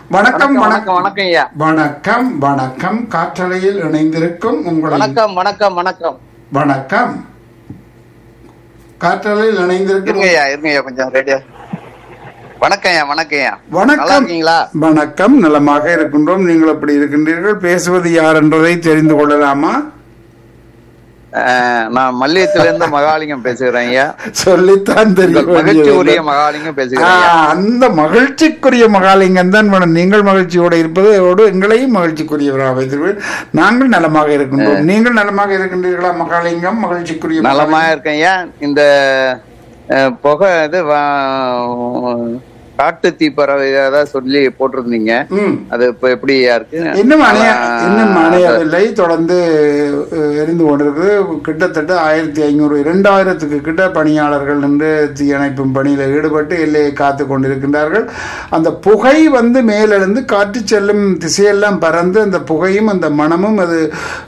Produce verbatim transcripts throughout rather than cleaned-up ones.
வணக்கம் வணக்கம் வணக்கம் ஐயா. வணக்கம் வணக்கம் காற்றலையில் இணைந்திருக்கும் உங்களை வணக்கம் வணக்கம் வணக்கம் வணக்கம் காற்றலையில் இணைந்திருக்கும் இருங்கய்யா இருங்கய்யா கொஞ்சம் ரெடியா. வணக்கம் ஐயா வணக்கம் ஐயா. நல்லா வணக்கம் இருக்கீங்களா? வணக்கம், நலமாக இருக்கின்றோம். நீங்கள் எப்படி இருக்கின்றீர்கள்? பேசுவது யார் என்பதை தெரிந்து கொள்ளலாமா? அஹ், நான் மல்லியத்துல இருந்து மகாலிங்கம் பேசுகிறேன் ஐயா. சொல்லித்தான் உங்கள் தெரியும். மகிழ்ச்சி உரிய மகாலிங்கம் பேசுகிறேன் ஐயா. அந்த மகிழ்ச்சிக்குரிய மகாலிங்கம் தான் மேடம். நீங்கள் மகிழ்ச்சியோடு இருப்பதோடு எங்களையும் மகிழ்ச்சிக்குரியவராக வைத்திருப்பீர்கள். நாங்கள் நலமாக இருக்கின்றோம். நீங்கள் நலமாக இருக்கின்றீர்களா மகாலிங்கம்? மகிழ்ச்சிக்குரிய நலமா இருக்கேன் ஐயா. இந்த அஹ், புகை இது வா- காட்டு தீ பறவை அதான் சொல்லி போட்டிருந்தீங்க. ம். அது இப்ப எப்படி இருக்கு? இன்னும் அணைய அஹ், இன்னும் அணையவில்லை. தொடர்ந்து அஹ், எரிந்து கொண்டிருக்குது. கிட்டத்தட்ட ஆயிரத்தி ஐநூறு இரண்டாயிரத்துக்கு கிட்ட பணியாளர்கள் நின்று தீயணைப்பும் பணியில் ஈடுபட்டு எல்லையை காத்து கொண்டிருக்கின்றார்கள். அந்த புகை வந்து மேலெழுந்து காற்று செல்லும் திசையெல்லாம் பறந்து அந்த புகையும் அந்த மனமும் அது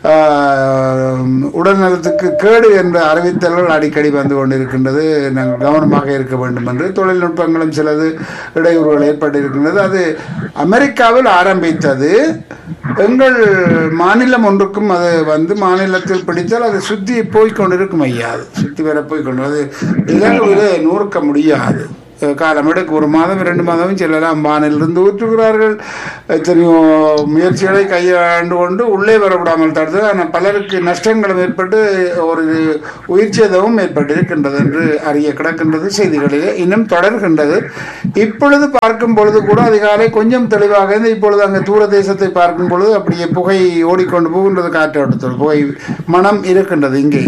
ஆஹ், உடல்நலத்துக்கு கேடு என்ற அறிவித்தல்கள் அடிக்கடி வந்து கொண்டிருக்கின்றது. நாங்கள் கவனமாக இருக்க வேண்டும் என்று தொழில்நுட்பங்களும் சிலது இடையூறுகள் ஏற்பட்டிருக்கின்றது. அது அமெரிக்காவில் ஆரம்பித்தது. எங்கள் மாநிலம் ஒன்றுக்கும் அது வந்து மாநிலத்தில் பிடித்தால் அது சுத்தி போய்கொண்டிருக்கும் ஐயா. அது சுத்தி வர போய்கொண்டு அது இலகுவிலே நூறுக்க முடியாது. காலம் எடுக்கும். ஒரு மாதம் இரண்டு மாதமும் செல்லலாம். வானிலிருந்து ஊற்றுகிறார்கள். எத்தனையோ முயற்சிகளை கையாண்டு கொண்டு உள்ளே வரவிடாமல் தடுத்து, ஆனால் பலருக்கு நஷ்டங்களும் ஏற்பட்டு ஒரு உயிர் சேதமும் ஏற்பட்டிருக்கின்றது என்று அறிய கிடக்கின்றது செய்திகளிலே. இன்னும் தொடர்கின்றது. இப்பொழுது பார்க்கும் பொழுது கூட அதிகாலை கொஞ்சம் தெளிவாக இருந்து இப்பொழுது அங்கே தூர தேசத்தை பார்க்கும் பொழுது அப்படியே புகை ஓடிக்கொண்டு போகின்றது. காற்றோட்டத்தில் புகை மனம் இருக்கின்றது. இங்கே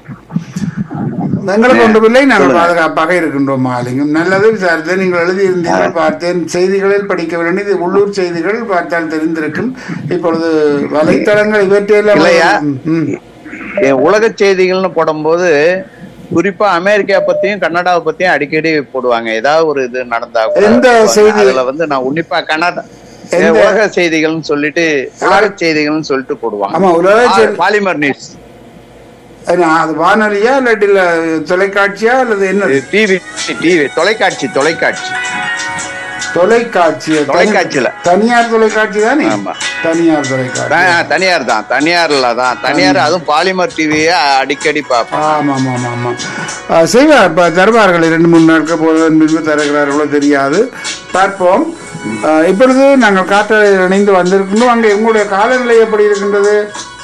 எங்களுக்கு ஒன்றுமில்லை. நாங்கள் பாதுகாப்பாக இருக்கின்றோம். மாலிங்கம் நல்லது. விசாரித்து நீங்கள் எழுதியிருந்தீர்கள், பார்த்தேன். செய்திகளில் படிக்க வேண்டியது உள்ளூர் செய்திகள் பார்த்தால் தெரிந்திருக்கும். இப்பொழுது வலைத்தளங்கள் இவற்றையெல்லாம் இல்லையா? ம். என் உலக செய்திகள்னு போடும்போது குறிப்பா அமெரிக்கா பத்தியும் கனடாவை பத்தியும் அடிக்கடி போடுவாங்க. ஏதாவது ஒரு இது நடந்தா கூட எந்த செய்தி? அதுல வந்து நான் உன்னிப்பா கனடா எந்த- உலக செய்திகள்னு சொல்லிட்டு உலக செய்திகள்னு சொல்லிட்டு போடுவாங்க. ஆமா, உலக செய்தி- பாலிமர் நியூஸ். என்ன, அது வானொலியா இல்லாட்டி இல்ல தொலைக்காட்சியா அல்லது என்ன? டிவி டிவி தொலைக்காட்சி தொலைக்காட்சி தொலைக்காட்சி தொலைக்காட்சியில. தனியார் தொலைக்காட்சி தானே? ஆமா. தனியார் தொலைக்காட்சி. த- தனியார் தான் தனியார்ல தான் தனியார். அதுவும் பாலிமர் டிவிய அடிக்கடி பார்ப்பேன். ஆமா ஆமா ஆமா ஆமா ஆ, செய்வார். இப்ப தருவார்கள். இரண்டு மூணு நாட்கள் போதும் பின்பு தருகிறார்களோ தெரியாது. பார்ப்போம். ஆ, இப்பொழுது நாங்கள் காற்றலையில் இணைந்து வந்திருக்கின்றோம். அங்கே உங்களுடைய காலநிலை எப்படி இருக்கின்றது?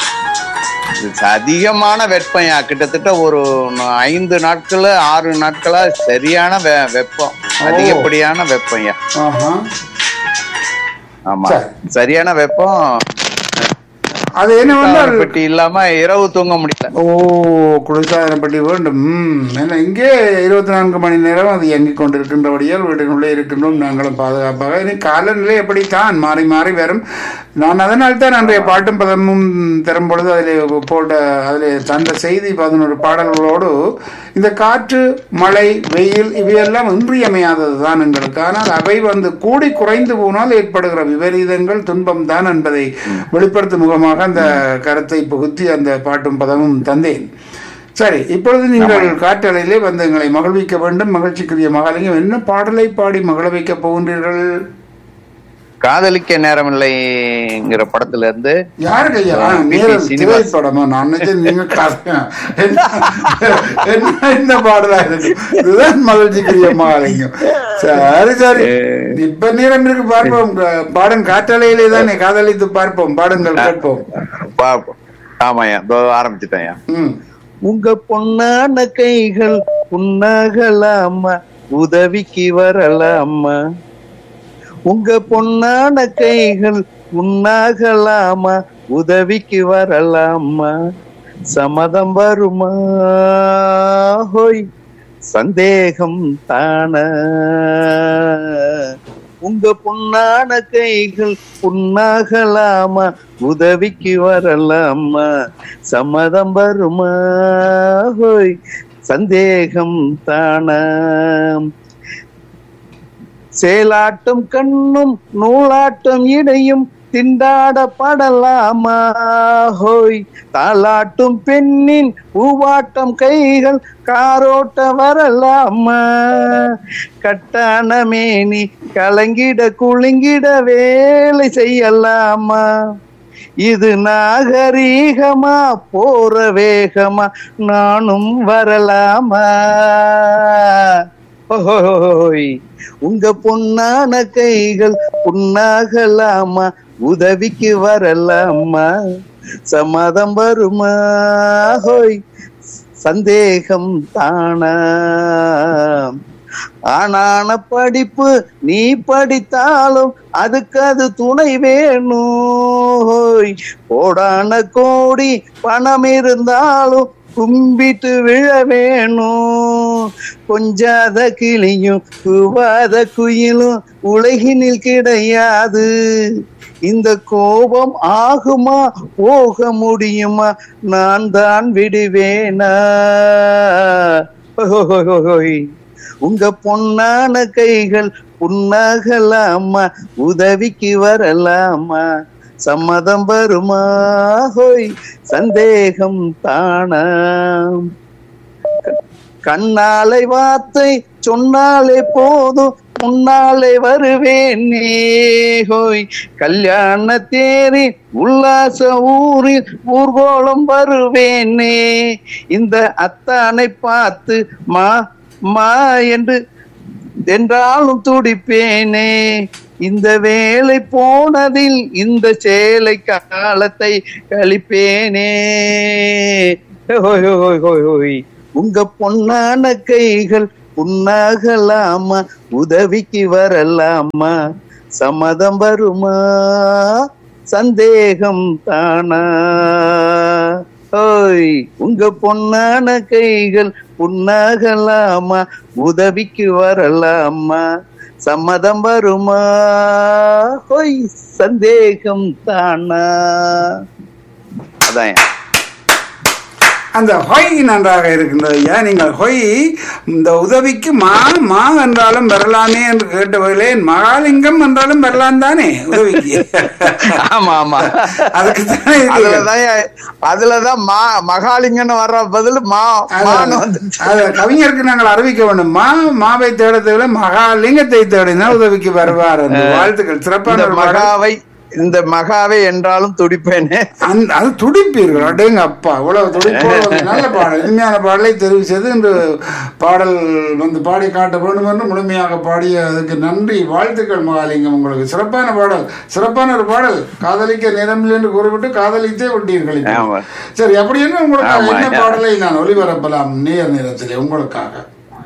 அதிகமான வெப்பம்யா. கிட்டத்தட்ட ஒரு ஐந்து நாட்கள ஆறு நாட்களா சரியான வெ- வெப்பம். அதிகப்படியான வெப்பம்யா. ஆஹா. ஆமா, சரி. சரியான வெப்பம். அது என்ன வந்தால் பெட்டி இல்லாம இரவு தூங்க முடியல. ஓ, குளிர்சாதன பெட்டி வேண்டும். ம், என்ன இங்கே இருபத்தி நான்கு மணி நேரம் அது இயங்கிக் கொண்டிருக்கின்றபடியால் வீடுகளுள்ளே இருக்கின்றோம். நாங்களும் பாதுகாப்பாக. இனி காலநிலை எப்படித்தான் மாறி மாறி வரும். நான் அதனால் தான் அன்றைய பாட்டும் பதமும் தரும் பொழுது அதில் போட்ட அதில் தந்த செய்தி பதினோரு பாடல்களோடு இந்த காற்று, மழை, வெயில் இவையெல்லாம் இன்றியமையாதது தான் எங்களுக்கு. ஆனால் அவை வந்து கூடி குறைந்து போனால் ஏற்படுகிற விபரீதங்கள் துன்பம் தான் என்பதை வெளிப்படுத்தும் முகமாக அந்த கருத்தை புகுத்தி அந்த பாட்டும் பதமும் தந்தேன். சரி, இப்பொழுது நீங்கள் காற்றலையிலே வந்து எங்களை மகிழ்விக்க வேண்டும். மகிழ்ச்சிக்குரிய மகாலிங்கம், என்ன பாடலை பாடி மகிழ வைக்க போகின்றீர்கள்? காதலிக்க நேரமில்லைங்கிற படத்துல இருந்து. யாருக்கு ஐயா? நேரம் திரைப்படமா? நான் நினைச்சேன் நீங்க காசு என்ன என்ன பாடலா இருக்கு. இதுதான் மகிழ்ச்சிக்குரிய மகாலிங்கம். சரி சரி, இப்ப நேரம் இருக்கு. பார்ப்போம். பாடம் காற்றலையிலே தானே. காதலித்து பார்ப்போம். பாடுங்கள், கேட்போம். பார்ப்போம். ஆமாயா, ஆரம்பிச்சுட்டேன். ம். உங்க பொன்னான கைகள் புண்ணாகலாமா, உதவிக்கு வரலாமா. உங்க பொன்னான கைகள் புண்ணாகலாமா, உதவிக்கு வரலாமா. சம்மதம் வருமா ஹோய், சந்தேகம் தானா. உங்க பொன்னான கைகள் புண்ணாகலாமா, உதவிக்கு வரலாமா. சம்மதம் வருமா ஹோய், சந்தேகம் தானா. சேலாட்டம் கண்ணும் நூலாட்டம் இடையும் திண்டாடப்படலாமா ஹோய் தாலாட்டும் பெண்ணின் பூவாட்டம் கைகள் காரோட்ட வரலாமா கட்டான மேனி கலங்கிட குலுங்கிட வேலை செய்யலாமா இது நாகரீகமா போற வேகமா நானும் வரலாமா ஓய் உங்க பொன்னான கைகள் புண்ணாகலாமா உதவிக்கு வரலாமா சம்மதம் வருமா ஹோய் சந்தேகம் தானா ஆனான படிப்பு நீ படித்தாலும் அதுக்கு அது துணை வேணும் கோடான கோடி பணம் இருந்தாலும் கும்பிட்டு விழ வேணும் கொஞ்சாத கிளியும் கூவாத குயிலும் உலகினில் கிடையாது இந்த கோபம் ஆகுமா போக முடியுமா நான் தான் விடுவேனா உங்க பொன்னான கைகள் புண்ணாகலாமா உதவிக்கு வரலாமா சம்மதம் வருமா ஹோய் சந்தேகம் தானா கண்ணாலை வார்த்தை சொன்னாலே போதும் முன்னாலே வருவேனே ஹோய் கல்யாண தேரி உல்லாச ஊரில் ஊர்கோலம் வருவேனே இந்த அத்தானை பார்த்து மா மா என்று என்றாலும் துடிப்பேனே இந்த வேலை போனதில் இந்த சேலை காலத்தை கழிப்பேனே உங்க பொன்னான கைகள் புண்ணாகலாமா உதவிக்கு வரலாமா சம்மதம் வருமா சந்தேகம் தானா ஓய் உங்க பொன்னான கைகள் புண்ணாகலாமா உதவிக்கு வரலாமா சம்மதம் வருமா ஹோய் சந்தேகம் தானா அதான் அந்த ஹொய் நன்றாக இருக்கின்றது ஐயா. நீங்கள் ஹொய் இந்த உதவிக்கு மா மா என்றாலும் வரலாமே என்று கேட்டவர்களே மகாலிங்கம் என்றாலும் வரலாம் தானே உதவிக்கு. ஆமா ஆமா அதுக்கு அதுலதான் அதுலதான் மா மகாலிங்கன்னு வர்ற பதில் மா கவிஞருக்கு நாங்கள் அறிவிக்க வேண்டும். மா மாவை தேட தேட மகாலிங்கத்தை தேடினால் உதவிக்கு வருவார் என்று வாழ்த்துக்கள். சிறப்பான மகாவை இந்த மகாவே என்றாலும் துடிப்பேனே அது துடிப்பீர்கள் அடேங்க அப்பா இவ்வளவு துடிப்போடு நல்ல பாடல் இனிமையான பாடலை தெரிவு செய்து இன்று பாடல் வந்து பாடி காட்ட வேண்டும் என்று முழுமையாக பாடிய அதுக்கு நன்றி வாழ்த்துக்கள் மகாலிங்கம். உங்களுக்கு சிறப்பான பாடல் சிறப்பான ஒரு பாடல் காதலிக்க நேரமில்லை என்று கூறிவிட்டு காதலித்தே விட்டீர்கள். சரி அப்படி என்ன உங்களுக்கு என்ன பாடலை நான் ஒளிபரப்பலாம் நேர் நேரத்திலே உங்களுக்காக?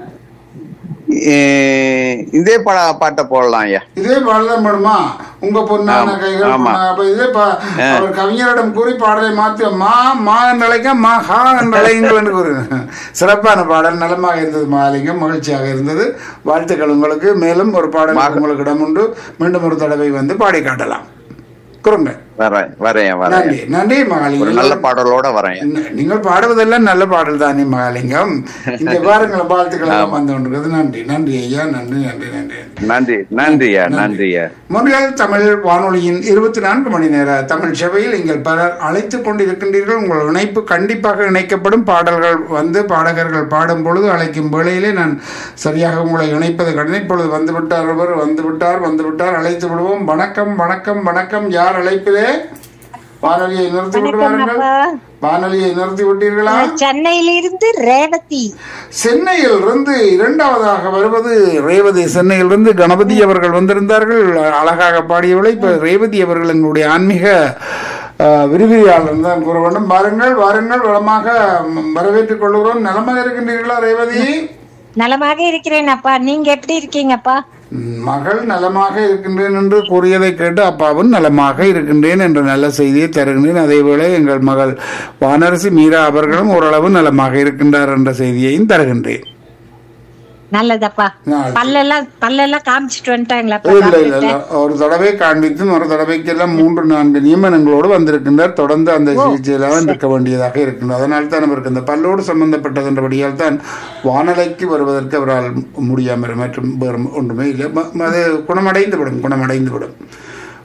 இதே பட பாட்டை போடலாம் ஐயா. இதே பாடலாம் போடுமா உங்க பொண்ணான கைகள் அப்ப இதே அவர் கவிஞரிடம் கூறி பாடலை மாற்றி மா மா என்றழைக்க மா ஹா என்றழைங்கள் என்று கூறு. சிறப்பான பாடல் நலமாக இருந்தது மகாலிங்கம் மகிழ்ச்சியாக இருந்தது. வாழ்த்துக்கள் உங்களுக்கு. மேலும் ஒரு பாடல் உங்களுக்கு இடம் உண்டு. மீண்டும் ஒரு தடவை வந்து பாடி காட்டலாம். குறுங்க வரேன் வரேன் வரேன் நன்றி மகாலிங்கம். நல்ல பாடலோட வரேன். நீங்கள் பாடுவதெல்லாம் நல்ல பாடல் தானே மகாலிங்கம். இந்த வாரங்கள் வாழ்த்துக்கள் வந்து கொண்டிருக்கிறது. நன்றி நன்றி ஐயா. நன்றி நன்றி நன்றி நன்றி நன்றியா நன்றியா. மொழியால் தமிழ் வானொலியின் இருபத்தி நான்கு மணி நேர தமிழ் சேவையில் நீங்கள் பலர் அழைத்துக் கொண்டிருக்கின்றீர்கள். உங்கள் இணைப்பு கண்டிப்பாக இணைக்கப்படும். பாடல்கள் வந்து பாடகர்கள் பாடும் பொழுது அழைக்கும் வேளையிலே நான் சரியாக உங்களை இணைப்பது கடன். இப்பொழுது வந்துவிட்டார் ஒருவர் வந்துவிட்டார் வந்துவிட்டார் அழைத்து விடுவோம். வணக்கம் வணக்கம் வணக்கம். யார் அழைப்பிலே? வானொலியை நிறுத்தி விடுவார்கள். வானொலியை நிறுத்தி விட்டீர்களா? சென்னையிலிருந்து ரேவதி. சென்னையில் இருந்து இரண்டாவதாக வருவது ரேவதி. சென்னையில் இருந்து கணபதி அவர்கள் வந்திருந்தார்கள். அழகாக பாடியவளை இப்ப ரேவதி அவர்கள் எங்களுடைய ஆன்மீக விரிவிரியாளர் தான் கூற வேண்டும். வாருங்கள் வாருங்கள் வளமாக வரவேற்றுக் கொள்கிறோம். நலமாக இருக்கின்றீர்களா ரேவதி? நலமாக இருக்கிறேன் அப்பா. நீங்க எப்படி இருக்கீங்கப்பா? மகள் நலமாக இருக்கின்றேன் என்று கூறியதை கேட்டு அப்பாவும் நலமாக இருக்கின்றேன் என்ற நல்ல செய்தியை தருகின்றேன். அதேவேளை எங்கள் மகள் வானரசி மீரா அவர்களும் ஓரளவு நலமாக இருக்கின்றார் என்ற செய்தியையும் தருகின்றேன். நல்லதப்பா. பல்லெல்லாம் பல்லெல்லாம் காமிச்சிட்டு வந்துட்டாங்களா? இல்ல இல்ல ஒரு தடவை காண்பித்தும் ஒரு தடவைக்கு எல்லாம் மூன்று நான்கு நியமனங்களோடு வந்திருக்கின்றார். தொடர்ந்து அந்த சிகிச்சையில்தான் இருக்க வேண்டியதாக இருக்கின்றது. அதனால் தான் அவருக்கு இந்த பல்லோடு சம்பந்தப்பட்டதென்றபடியால் தான் வானலைக்கு வருவதற்கு அவரால் முடியாமல் மற்றும் ஒன்றுமே இல்லை. அது குணமடைந்து விடும் குணமடைந்து விடும்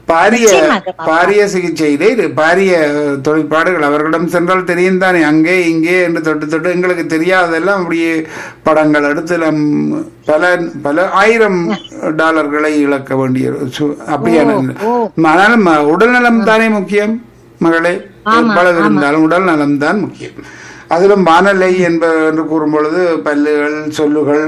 பாரிய நிச்சயமாக பாப்பா. பாரிய சிகிச்சையிலே இது பாரிய தொழிற்பாடுகள் அவர்களிடம் சென்றால் தெரியும் தானே, அங்கே இங்கே என்று தொட்டு தொட்டு எங்களுக்கு தெரியாததெல்லாம் அப்படியே படங்கள் எடுத்து நம் பல பல ஆயிரம் டாலர்களை இழக்க வேண்டிய சு- அப்படியான ஓ. ஆனாலும் ம- உடல்நலம் தானே முக்கியம் மகளே. ஆமா, எவ்வளவு இருந்தாலும் உடல் நலம் தான் முக்கியம். அதிலும் வானலை என்ப என்று கூறும் பொழுது பல்லுகள் சொல்லுகள்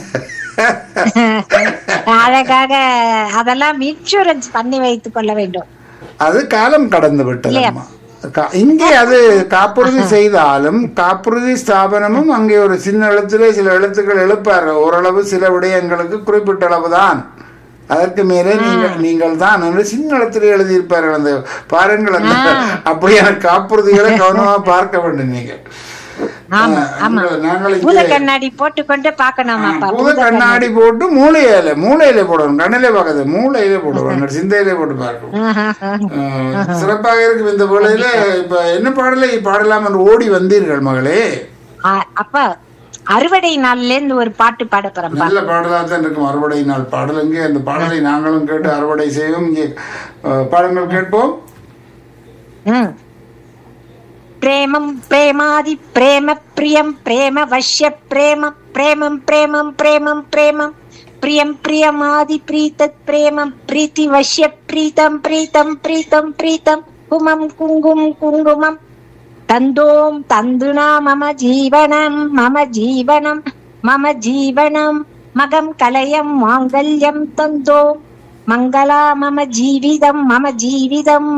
அழகாக அதெல்லாம் இன்சூரன்ஸ் பண்ணி வைத்துக் கொள்ள வேண்டும். அது காலம் கடந்து விட்டதம்மா. கா- இங்கே அது காப்புறுதி செய்தாலும் காப்புறுதி ஸ்தாபனமும் அங்கே ஒரு சின்ன எழுத்திலே சில எழுத்துக்கள் எழுப்பார். ஓரளவு சில விடயங்களுக்கு குறிப்பிட்ட அளவு தான், அதற்கு மேலே நீங்கள் நீங்கள் தான் என்று சின்ன எழுத்திலே எழுதியிருப்பார்கள். அந்த பாருங்கள், அந்த அப்படியான காப்புறுதிகளை கவனமா பார்க்க வேண்டும் நீங்கள். ஆமா ஆமா நாங்கள் பூத இங்கே கண்ணாடி போட்டுக்கொண்டு பார்க்கணும் அப்பா. பூத கண்ணாடி போட்டு மூளையில மூளையில போடணும், கண்ணிலே பார்க்காது, மூளையில போடுவாங்க, சிந்தையிலே போட்டு பார்க்கணும். அஹ், சிறப்பாக இருக்கும் இந்த வேளையில. இப்ப என்ன பாடலை பாடலாம் என்று ஓடி வந்தீர்கள் மகளே? ஆ, அப்பா அறுவடை நாள்ல இருந்து ஒரு பாட்டு பாட போறேன்ப்பா. நல்ல பாடலாக தான் இருக்கும் அறுவடை நாள் பாடல். இங்கே அந்த பாடலை நாங்களும் கேட்டு அறுவடை செய்வோம். இங்கே அஹ், பாடங்கள் கேட்போம். ம். பிரேமம் பிரேமாதி பிரேம பிரியம் பிரேம வஷ்ய பிரேம பிரேமம் பிரேமம் பிரேமம் பிரேமம் பிரியம் பிரியமாதி பிரீதத் பிரேமம் பிரீத்தி வஷ்ய பிரீதம் பிரீதம் பிரீதம் பிரீதம் குமம் குங்கும் குங்குமம் தந்தோம் தந்துனா மம ஜீவனம் மம ஜீவனம் மம ஜீவனம் மகம் கலயம் மாங்கல்யம் தந்தோம் மங்களா மம ஜீவிதம் மம ஜீவிதம்